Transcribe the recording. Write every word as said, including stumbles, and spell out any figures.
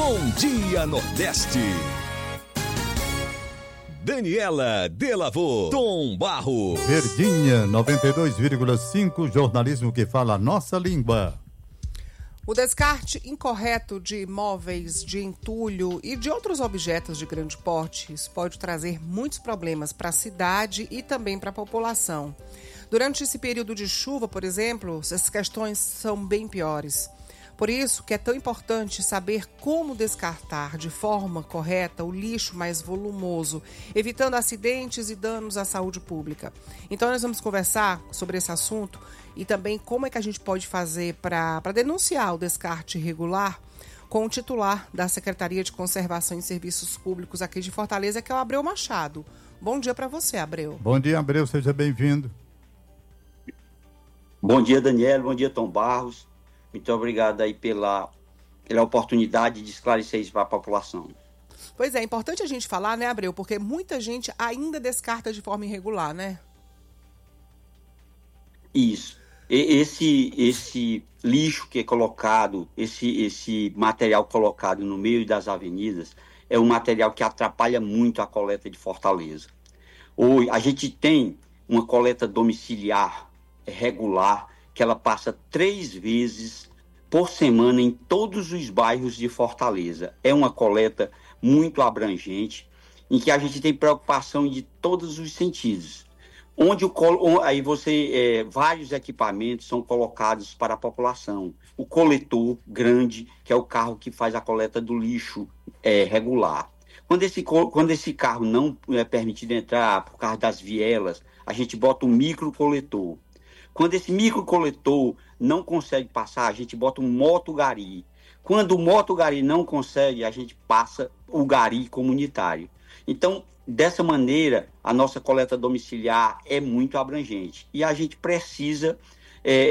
Bom Dia Nordeste. Daniela Delavô, Tom Barros. Verdinha, noventa e dois vírgula cinco, jornalismo que fala a nossa língua. O descarte incorreto de móveis, de entulho e de outros objetos de grande porte, isso pode trazer muitos problemas para a cidade e também para a população. Durante esse período de chuva, por exemplo, essas questões são bem piores. Por isso que é tão importante saber como descartar de forma correta o lixo mais volumoso, evitando acidentes e danos à saúde pública. Então nós vamos conversar sobre esse assunto e também como é que a gente pode fazer para denunciar o descarte irregular com o titular da Secretaria de Conservação e Serviços Públicos aqui de Fortaleza, que é o Abreu Machado. Bom dia para você, Abreu. Bom dia, Abreu, seja bem-vindo. Bom dia, Daniel, bom dia, Tom Barros. Muito obrigado aí pela, pela oportunidade de esclarecer isso para a população. Pois é, é importante a gente falar, né, Abreu? Porque muita gente ainda descarta de forma irregular, né? Isso. E, esse, esse lixo que é colocado, esse, esse material colocado no meio das avenidas, é um material que atrapalha muito a coleta de Fortaleza. Hoje, a gente tem uma coleta domiciliar regular, que ela passa três vezes por semana em todos os bairros de Fortaleza. É uma coleta muito abrangente, em que a gente tem preocupação de todos os sentidos. Onde o aí você é, vários equipamentos são colocados para a população. O coletor grande, que é o carro que faz a coleta do lixo é, regular. Quando esse, quando esse carro não é permitido entrar por causa das vielas, a gente bota um micro coletor. Quando esse microcoletor não consegue passar, a gente bota um motogari. Quando o motogari não consegue, a gente passa o gari comunitário. Então, dessa maneira, a nossa coleta domiciliar é muito abrangente. E a gente precisa é,